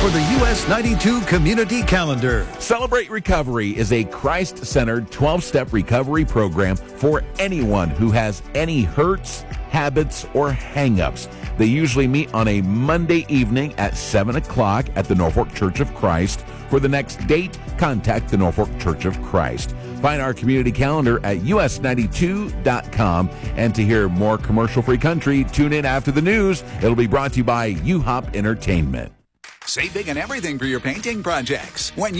for the US 92 Community Calendar. Celebrate Recovery is a Christ-centered 12-step recovery program for anyone who has any hurts, habits, or hang-ups. They usually meet on a Monday evening at 7 o'clock at the Norfolk Church of Christ. For the next date, contact the Norfolk Church of Christ. Find our community calendar at us92.com. And to hear more commercial-free country, tune in after the news. It'll be brought to you by UHOP Entertainment. Save big on everything for your painting projects. When